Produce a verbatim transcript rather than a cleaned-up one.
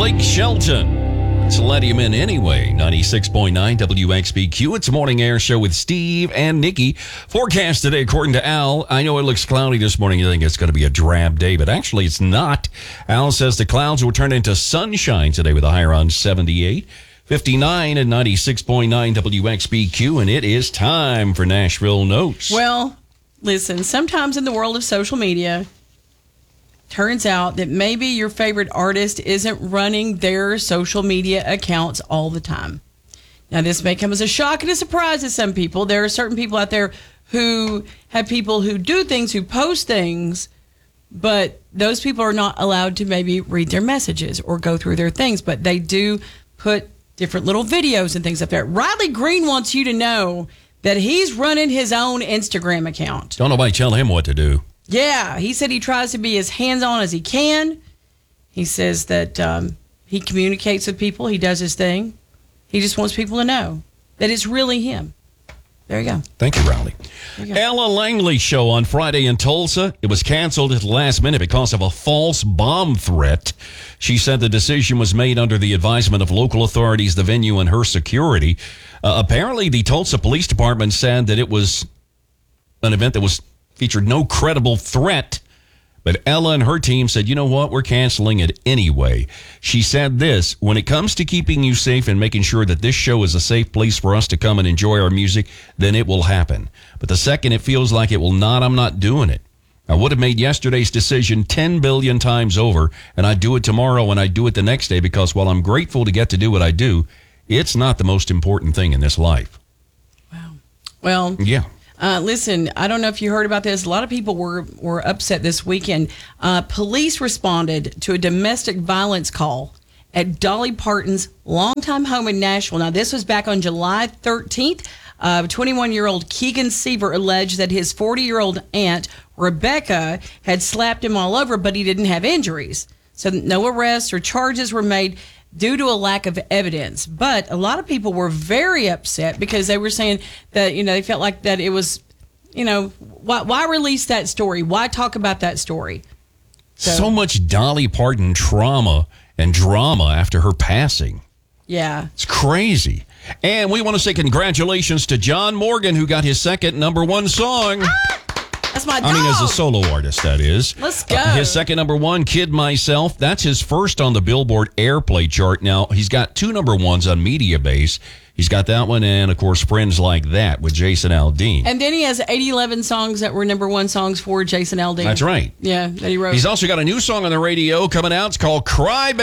Blake Shelton. Let's let him in anyway. ninety-six point nine W X B Q. It's a morning air show with Steve and Nikki. Forecast today, according to Al. I know it looks cloudy this morning. You think it's going to be a drab day, but actually it's not. Al says the clouds will turn into sunshine today with a high around seventy-eight. fifty-nine and ninety-six point nine W X B Q, and it is time for Nashville Notes. Well, listen, sometimes in the world of social media, turns out that maybe your favorite artist isn't running their social media accounts all the time. Now, this may come as a shock and a surprise to some people. There are certain people out there who have people who do things, who post things, but those people are not allowed to maybe read their messages or go through their things, but they do put different little videos and things up there. Riley Green wants you to know that he's running his own Instagram account. Don't nobody tell him what to do. Yeah, he said he tries to be as hands-on as he can. He says that um, he communicates with people. He does his thing. He just wants people to know that it's really him. There you go. Thank you, Rowley. You Ella Langley show on Friday in Tulsa. It was canceled at the last minute because of a false bomb threat. She said the decision was made under the advisement of local authorities, the venue, and her security. Uh, apparently, the Tulsa Police Department said that it was an event that was featured no credible threat, but Ella and her team said, you know what, we're canceling it anyway. She said this, when it comes to keeping you safe and making sure that this show is a safe place for us to come and enjoy our music, then it will happen. But the second it feels like it will not, I'm not doing it. I would have made yesterday's decision ten billion times over, and I'd do it tomorrow and I'd do it the next day, because while I'm grateful to get to do what I do, it's not the most important thing in this life. Wow. Well, yeah. Uh, listen, I don't know if you heard about this. A lot of people were, were upset this weekend. Uh, police responded to a domestic violence call at Dolly Parton's longtime home in Nashville. Now, this was back on July thirteenth. Uh, twenty-one-year-old Keegan Seaver alleged that his forty-year-old aunt, Rebecca, had slapped him all over, but he didn't have injuries. So no arrests or charges were made due to a lack of evidence. But a lot of people were very upset because they were saying that, you know, they felt like that it was, you know, why, why release that story? Why talk about that story? So, so much Dolly Parton trauma and drama after her passing. Yeah. It's crazy. And we want to say congratulations to John Morgan, who got his second number one song. Ah! That's my dog. I mean, as a solo artist, that is. Let's go. Uh, his second number one, Kid Myself. That's his first on the Billboard Airplay chart. Now, he's got two number ones on Media Base. He's got that one and, of course, Friends Like That with Jason Aldean. And then he has eight eleven songs that were number one songs for Jason Aldean. That's right. Yeah, that he wrote. He's also got a new song on the radio coming out. It's called Cry